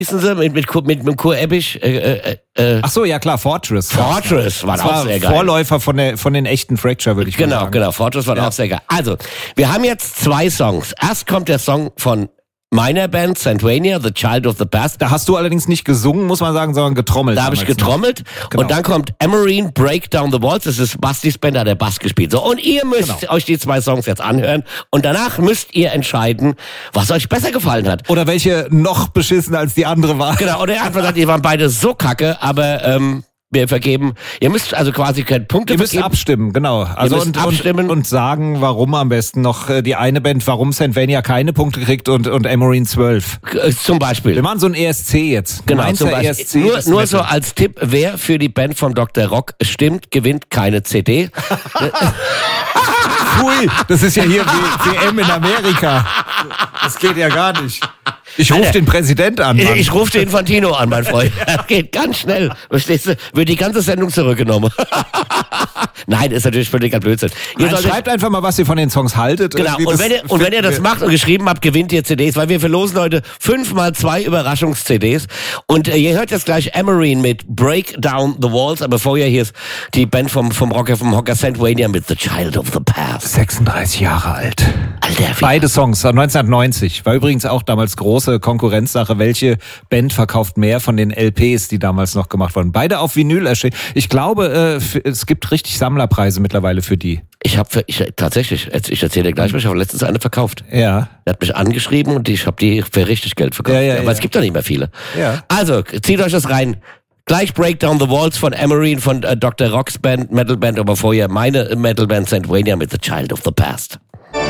Wissen Sie, mit Kur Ebbig. Ach so, ja klar, Fortress. Fortress war auch sehr geil. Vorläufer von den echten Fracture, würde ich mal sagen. Genau, Fortress war auch sehr geil. Also, wir haben jetzt 2 Songs. Erst kommt der Song von meiner Band, Santvania, The Child of the Past. Da hast du allerdings nicht gesungen, muss man sagen, sondern getrommelt. Da habe ich getrommelt. Genau. Und dann kommt Emerine, Break Down the Walls. Das ist Bastis Band, da hat der Bass gespielt. So, und ihr müsst euch die 2 Songs jetzt anhören. Und danach müsst ihr entscheiden, was euch besser gefallen hat. Oder welche noch beschissener als die andere war. Genau, oder er hat gesagt, ihr waren beide so kacke, aber wir vergeben. Ihr müsst also quasi keine Punkte vergeben. Ihr müsst abstimmen, genau. Also abstimmen. Und sagen, warum am besten noch die eine Band, warum Santvania keine Punkte kriegt und Emerine 12. Zum Beispiel. Wir machen so ein ESC jetzt. Genau, Mainzer zum Beispiel. ESC Nur so als Tipp, wer für die Band von Dr. Rock stimmt, gewinnt keine CD. Pfui, das ist ja hier WM in Amerika. Das geht ja gar nicht. Ich rufe den Präsident an, Mann. Ich rufe den Infantino an, mein Freund. Das geht ganz schnell. Verstehst du? Wird die ganze Sendung zurückgenommen. Nein, ist natürlich völliger Blödsinn. Schreibt einfach mal, was ihr von den Songs haltet. Genau, und wenn ihr das macht und geschrieben habt, gewinnt ihr CDs, weil wir verlosen heute 5x2 Überraschungs-CDs. Und ihr hört jetzt gleich Emerine mit Break Down the Walls, aber vorher hier ist die Band vom Hocker Santvania mit The Child of the Past. 36 Jahre alt. Alter, beide Songs, 1990. War übrigens auch damals große Konkurrenzsache. Welche Band verkauft mehr von den LPs, die damals noch gemacht wurden? Beide auf Vinyl erschienen. Ich glaube, es gibt richtig Sammlerpreise mittlerweile für die. Tatsächlich, ich erzähle dir gleich, ich habe letztens eine verkauft. Ja. Er hat mich angeschrieben und ich habe die für richtig Geld verkauft. Aber es gibt doch nicht mehr viele. Ja. Also, zieht euch das rein. Gleich Break Down the Walls von Emerine, von Dr. Rocks Band, Metalband, aber vorher meine Metalband Santvania mit The Child of the Past.